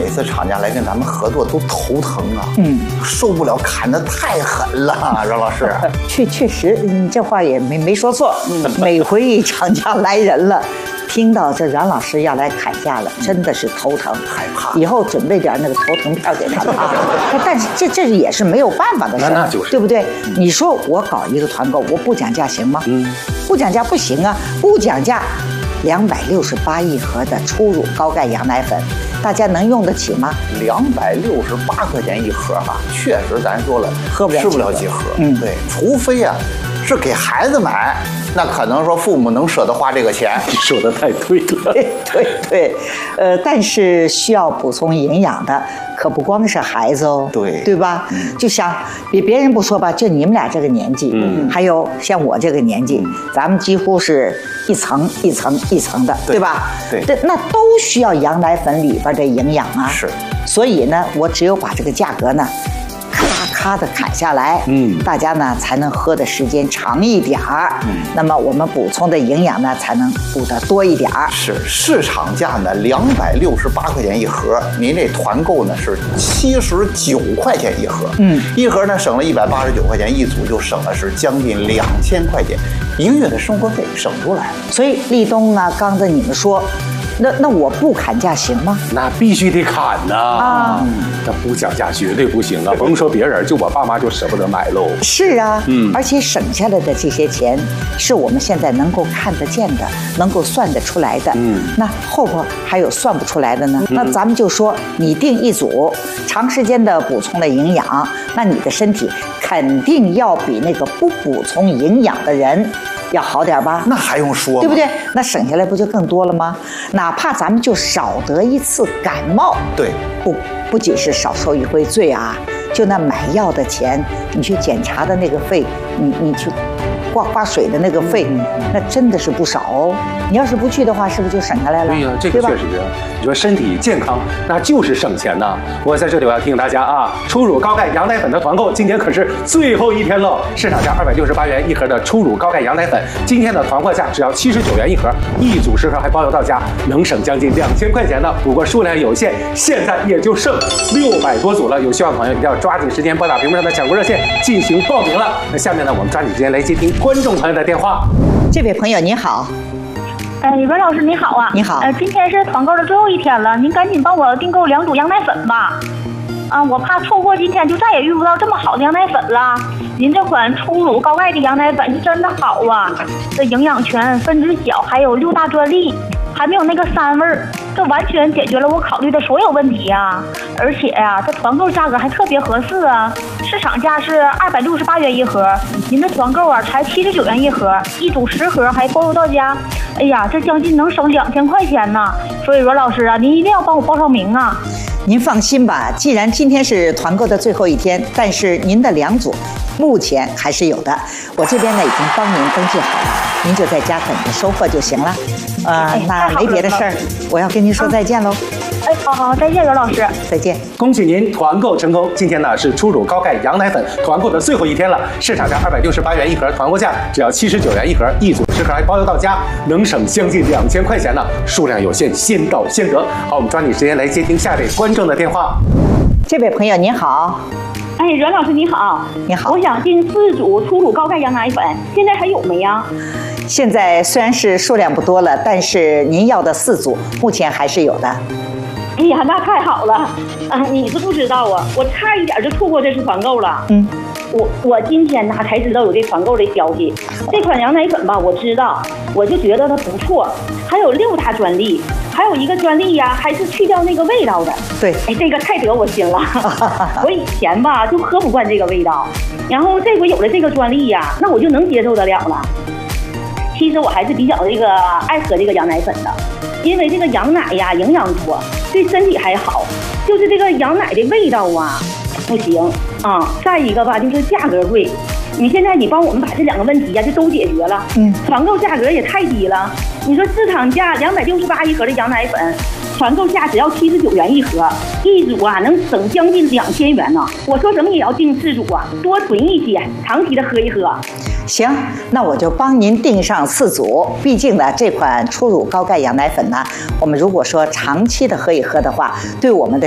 次厂家来跟咱们合作都头疼啊，受不了，砍得太狠了，饶老师。 确实，你这话也没说错。每回厂家来人了，听到这阮老师要来砍价了，真的是头疼， 害怕。 以后准备点那个头疼票给他们啊。但是这也是没有办法的事， 那就是， 对不对？你说我搞一个团购，我不讲价行吗？不讲价不行啊，不讲价，268一盒的初乳高钙羊奶粉，大家能用得起吗 ？268块钱一盒哈，确实咱说了，吃不了几盒。对，除非啊是给孩子买，那可能说父母能舍得花这个钱。 你说的太对了。 对，但是需要补充营养的可不光是孩子哦，对吧？就像别人不说吧，就你们俩这个年纪，还有像我这个年纪，咱们几乎是一层一层一层的，对吧？ 对， 那都需要羊奶粉里边的营养啊。 是， 所以呢，我只有把这个价格呢，咔的砍下来，大家呢才能喝的时间长一点儿，那么我们补充的营养呢才能补得多一点儿。 是，市场价呢268块钱一盒，您这团购呢是79块钱一盒，一盒呢省了189块钱，一组就省了是将近2000块钱，一个月的生活费省出来了。 所以立冬啊，刚才你们说。那我不砍价行吗？ 那必须得砍呐！那不讲价绝对不行啊！甭说别人，就我爸妈就舍不得买喽。 是啊，而且省下来的这些钱，是我们现在能够看得见的，能够算得出来的。那后边还有算不出来的呢？那咱们就说，你定一组长时间的补充的营养，那你的身体肯定要比那个不补充营养的人要好点吧？ 那还用说吗？ 对不对？那省下来不就更多了吗？哪怕咱们就少得一次感冒， 对， 不仅是少受一回罪啊，就那买药的钱，你去检查的那个费，你去挂水的那个费，那真的是不少哦。你要是不去的话，是不是就省下来了？ 对呀，这个确实是。你说身体健康，那就是省钱呐。我在这里我要提醒大家啊，初乳高钙羊奶粉的团购今天可是最后一天喽！市场价268元一盒的初乳高钙羊奶粉，今天的团货价只要79元一盒，一组10盒还包邮到家，能省将近2000块钱呢。不过数量有限，现在也就剩600多组了。有需要的朋友一定要抓紧时间拨打屏幕上的抢购热线进行报名了。那下面呢，我们抓紧时间来接听观众朋友的电话。 这位朋友您好。 阮老师你好啊！ 你好。 今天是团购的最后一天了，您赶紧帮我订购2组羊奶粉吧。我怕错过今天就再也遇不到这么好的羊奶粉了。您这款初乳高钙的羊奶粉是真的好啊，这营养全，分子小，还有6大专利，还没有那个膻味儿，这完全解决了我考虑的所有问题呀！而且呀，这团购价格还特别合适啊，市场价是268元一盒，您的团购啊才79元一盒，一组10盒还包邮到家。哎呀，这将近能省2000块钱呢！所以阮老师啊，您一定要帮我报上名啊！ 您放心吧，既然今天是团购的最后一天，但是您的2组目前还是有的，我这边呢已经帮您登记好了，您就在家等着收货就行了。那没别的事儿，我要跟您说再见喽。 好，再见，阮老师， 再见。 恭喜您团购成功！今天呢是初乳高钙羊奶粉团购的最后一天了，市场价268元一盒，团购价只要79元一盒，一组10盒还包邮到家，能省将近2000块钱呢。数量有限，先到先得。好，我们抓紧时间来接听下位观众的电话。 这位朋友您好。 阮老师你好。 你好。 我想订4组初乳高钙羊奶粉，现在还有没呀？ 现在虽然是数量不多了，但是您要的4组目前还是有的。 哎呀，那太好了！你是不知道啊，我差一点就错过这次团购了。我今天呢才知道有这团购的消息。这款羊奶粉吧，我知道，我就觉得它不错，还有6大专利，还有一个专利呀，还是去掉那个味道的。 对， 这个太得我心了。我以前吧就喝不惯这个味道，然后这回有了这个专利呀，那我就能接受得了了。其实我还是比较爱喝这个羊奶粉的，因为这个羊奶呀营养多，对身体还好。就是这个羊奶的味道啊不行啊，再一个吧就是价格贵。你帮我们把这2个问题呀就都解决了。团购价格也太低了，你说市场价268一盒的羊奶粉，团购价只要79元一盒，一组啊能省将近2000元呢。我说什么也要订4组啊，多囤一些，长期的喝一喝。 行，那我就帮您订上4组。毕竟呢，这款初乳高钙羊奶粉呢，我们如果说长期的喝一喝的话，对我们的